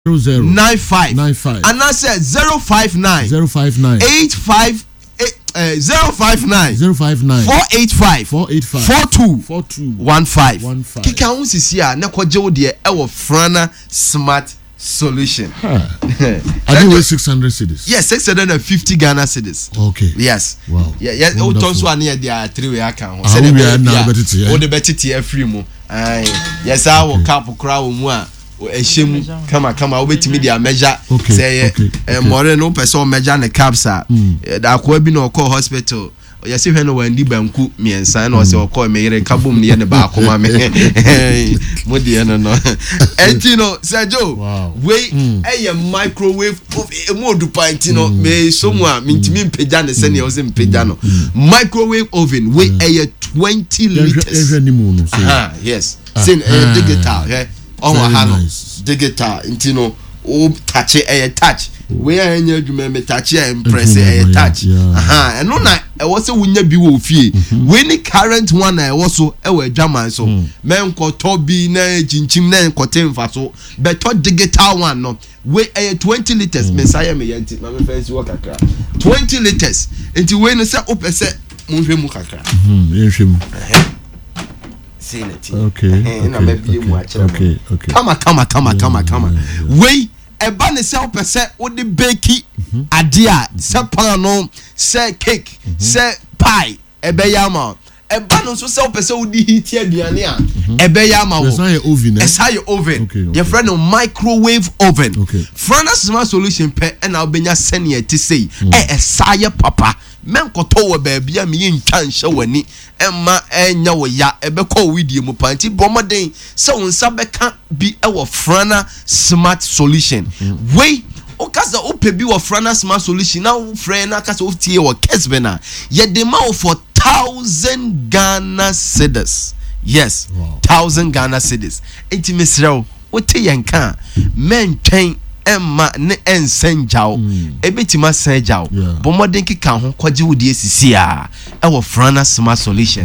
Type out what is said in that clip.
0095 95 and I said 059 85 059 485 4215 kika hu sisi a na kwaje wo de e wo frana smart solution. I think we're 600 cities. Yes, 650 Ghana cities. Okay. Yes. Wow. Yeah. Oh, also one here there are 3 way account. So we are now better to. Oh, the better to free mo. Yes, I will cap crowd mo. Eshim kama obetimi dia measure say more no person measure ne capsa da akwa bi na okọ hospital yes hwe no wandi banku miensa na o se okọ meyere kabom ne ne ba akoma me mo de no entino Sergio we microwave mo du pint no me so mo a mintimi mpeja ne se ne o se mpeja no microwave oven we 20 liters yes sin digital digital intino o touch touch we anya adwuma me touch impress touch and no na e wo se wunya bi wo fie we ni current one na e wo so e wo adwaman so men koto bi na chinchim na kote mfa so beto digital one no we 20 liters messiah me yanti na me fancy work akra 20 liters enti we no se opese mo hwe mu kakra hwe mu okay. Come. We a banner sell per set with the bakey idea, say pan say cake, say pie, a bayama. A banner so sell per set with the heat here, Diania, a bayama. It's high oven. Your friend of microwave oven. Frana smart solution pet and I'll be senior to say, a sire papa. Men koto baby a me in chan show ni emma enya wo ya ebeko widie mu panti bomoden se wonsa beka bi e wo frana smart solution we o kasa o pebi wo frana smart solution na wo frana kasa o tie wo kesbena ye de ma for 1000 Ghana cedis yes 1000 Ghana cedis enti mesrew o te yenka men twen emma ne ensenjao ebetima senjao bomoden kika ho kwaje wodi esisi a e wo frana smart solution